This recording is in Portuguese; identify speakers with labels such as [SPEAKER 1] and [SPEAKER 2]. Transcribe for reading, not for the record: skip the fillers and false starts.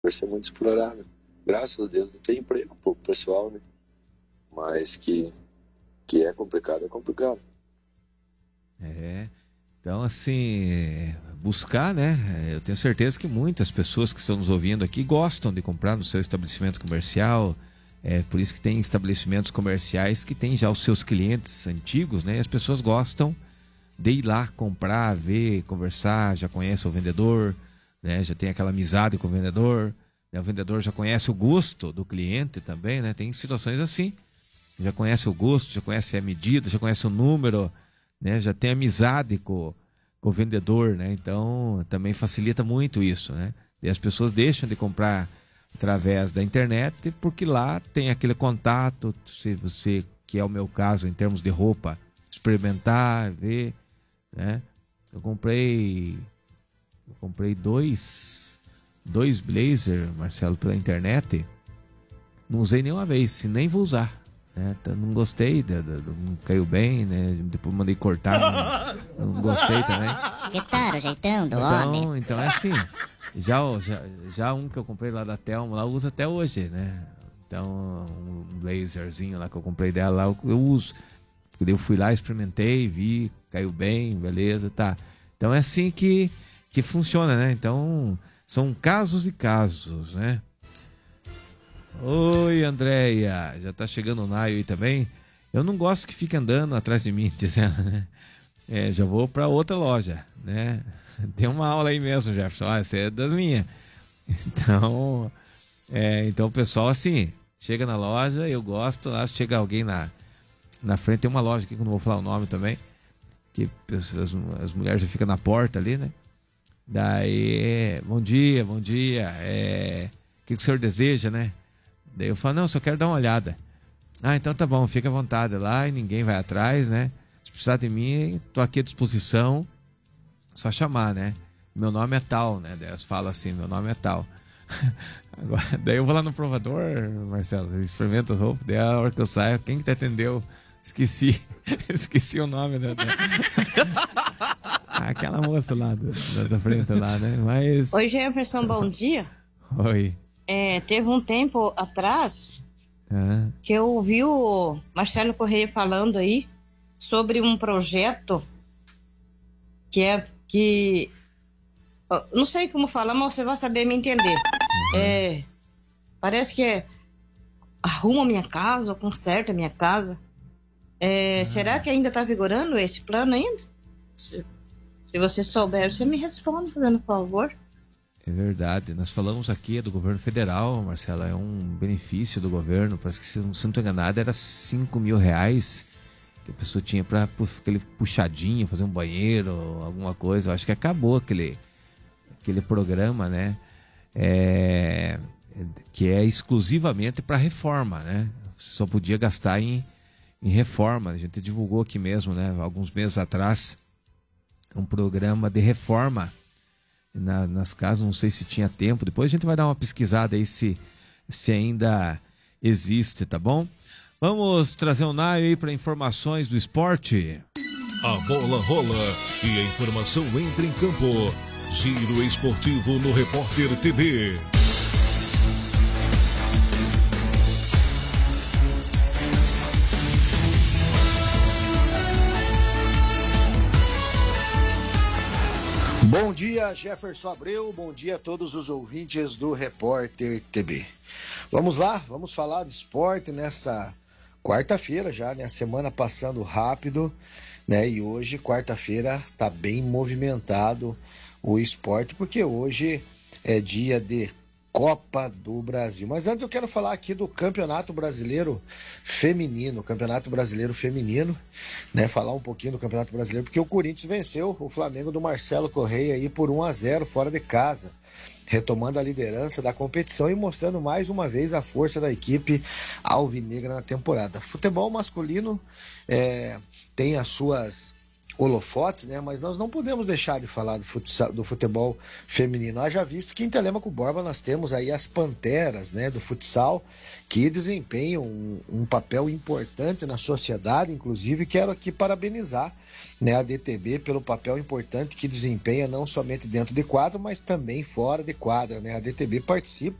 [SPEAKER 1] por ser muito explorado. Graças a Deus tem emprego pro pessoal, né? Mas que é complicado, é complicado.
[SPEAKER 2] É. Então, assim, buscar, né? Eu tenho certeza que muitas pessoas que estão nos ouvindo aqui gostam de comprar no seu estabelecimento comercial. É por isso que tem estabelecimentos comerciais que têm já os seus clientes antigos, né? E as pessoas gostam de ir lá comprar, ver, conversar, já conhece o vendedor, né? Já tem aquela amizade com o vendedor, né? O vendedor já conhece o gosto do cliente também, né? Tem situações assim, já conhece o gosto, já conhece a medida, já conhece o número, né? Já tem amizade com o vendedor, né? Então também facilita muito isso, né? E as pessoas deixam de comprar através da internet porque lá tem aquele contato, se você, que é o meu caso em termos de roupa, experimentar, ver, né? Eu comprei dois blazer, Marcelo, pela internet. Não usei nenhuma vez, se nem vou usar, né? Então, não gostei, não caiu bem, né? Depois mandei cortar, não gostei também.
[SPEAKER 3] Que tal o jeitão do homem?
[SPEAKER 2] Então é assim. Já um que eu comprei lá da Telma, lá eu uso até hoje, né? Então, um blazerzinho lá que eu comprei dela, lá eu uso. Porque daí eu fui lá, experimentei, vi, caiu bem, beleza, tá. Então é assim que funciona, né? Então, são casos e casos, né? Oi, Andréia, já tá chegando o Naio aí também. Eu não gosto que fique andando atrás de mim, dizendo, né? Já vou para outra loja, né? Tem uma aula aí mesmo, Jefferson. Essa é das minhas. Então, então o pessoal, assim, chega na loja, eu gosto, lá chega alguém na frente, tem uma loja aqui que eu não vou falar o nome também, que as mulheres já ficam na porta ali, né? Daí, bom dia, bom dia. O que o senhor deseja, né? Daí eu falo, não, só quero dar uma olhada. Ah, então tá bom, fica à vontade lá e ninguém vai atrás, né? Se precisar de mim, tô aqui à disposição. Só chamar, né? Meu nome é tal, né? Daí elas falam assim, meu nome é tal. Agora, daí eu vou lá no provador, Marcelo, eu experimento as roupas, daí a hora que eu saio, quem que te atendeu? Esqueci. Esqueci o nome, né? Aquela moça lá da frente lá, né? Mas.
[SPEAKER 4] Oi, Jefferson, bom dia.
[SPEAKER 2] Oi.
[SPEAKER 4] Teve um tempo atrás que eu ouvi o Marcelo Correia falando aí sobre um projeto que não sei como falar, mas você vai saber me entender. Parece que arruma minha casa, ou conserta minha casa. Será que ainda está vigorando esse plano ainda? Se você souber, você me responde, fazendo favor.
[SPEAKER 2] É verdade, nós falamos aqui do governo federal, Marcela, é um benefício do governo, parece que, se não estou enganado, era R$ 5.000 que a pessoa tinha para aquele puxadinho, fazer um banheiro, alguma coisa. Eu acho que acabou aquele programa, né? Que é exclusivamente para reforma, né? Você só podia gastar em reforma. A gente divulgou aqui mesmo, né? Alguns meses atrás, um programa de reforma nas casas, não sei se tinha tempo. Depois a gente vai dar uma pesquisada aí se ainda existe, tá bom? Vamos trazer o Naio aí para informações do esporte.
[SPEAKER 5] A bola rola e a informação entra em campo. Giro esportivo no Repórter TV.
[SPEAKER 6] Bom dia, Jefferson Abreu, bom dia a todos os ouvintes do Repórter TV. Vamos lá, vamos falar de esporte nessa quarta-feira já, né? A semana passando rápido, né? E hoje, quarta-feira, tá bem movimentado o esporte, porque hoje é dia de Copa do Brasil. Mas antes eu quero falar aqui do Campeonato Brasileiro Feminino, né? Falar um pouquinho do Campeonato Brasileiro, porque o Corinthians venceu o Flamengo do Marcelo Correia aí por 1-0 fora de casa, retomando a liderança da competição e mostrando mais uma vez a força da equipe alvinegra na temporada. Futebol masculino tem as suas holofotes, né? Mas nós não podemos deixar de falar do futebol feminino. Haja visto que em Telêmaco Borba nós temos aí as Panteras, né, do futsal, que desempenham um papel importante na sociedade. Inclusive, quero aqui parabenizar, né, a DTB pelo papel importante que desempenha não somente dentro de quadra, mas também fora de quadra, né? A DTB participa